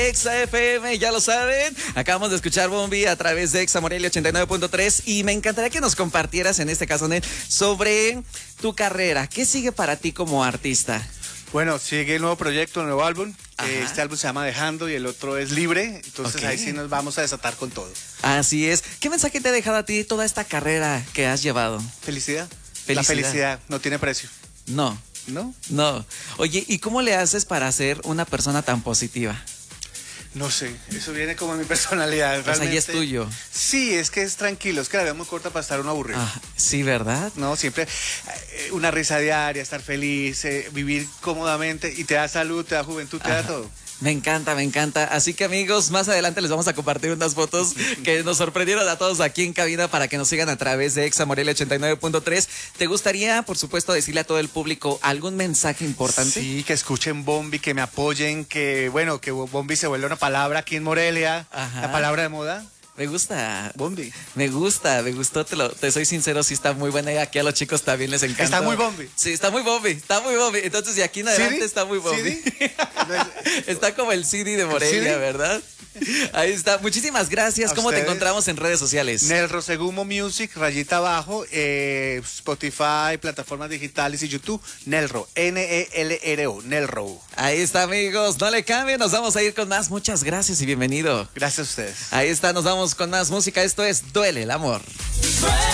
Exa FM, ya lo saben. Acabamos de escuchar Bombi a través de Exa Morelia 89.3 y me encantaría que nos compartieras en este caso, Nel, sobre tu carrera. ¿Qué sigue para ti como artista? Bueno, sigue el nuevo proyecto, el nuevo álbum. Ajá. Este álbum se llama Dejando y el otro es Libre. Entonces Ok. ahí sí nos vamos a desatar con todo. Así es. ¿Qué mensaje te ha dejado a ti toda esta carrera que has llevado? Felicidad. Felicidad. La felicidad no tiene precio. No, ¿No? no. Oye, ¿y cómo le haces para ser una persona tan positiva? No sé, eso viene como en mi personalidad. O sea, ya es realmente. tuyo. Sí, es que es tranquilo, es que la vida es muy corta para estar uno aburrido. Ah, sí, ¿verdad? No, siempre una risa diaria, estar feliz, vivir cómodamente y te da salud, te da juventud, te da Ajá. todo. Me encanta, me encanta. Así que amigos, más adelante les vamos a compartir unas fotos que nos sorprendieron a todos aquí en cabina para que nos sigan a través de Exa Morelia 89.3. ¿Te gustaría, por supuesto, decirle a todo el público algún mensaje importante? Sí, que escuchen Bombi, que me apoyen, que bueno, que Bombi se vuelva una palabra aquí en Morelia, Ajá. la palabra de moda. Me gusta. Bombi. Me gustó, te soy sincero, sí está muy buena y aquí a los chicos también les encanta. Está muy Bombi. Sí, está muy Bombi. Entonces de aquí en adelante ¿CD? está muy Bombi. ¿CD? Está como el CD de Morelia, ¿CD? ¿verdad? Ahí está. Muchísimas gracias. A ¿Cómo te ustedes. encontramos en redes sociales? Nelro Segumo Music, rayita abajo, Spotify, plataformas digitales y YouTube. Nelro, Nelro, Nelro. Ahí está, amigos. No le cambien, nos vamos a ir con más. Muchas gracias y bienvenido. Gracias a ustedes. Ahí está, nos vamos con más música. Esto es Duele el amor.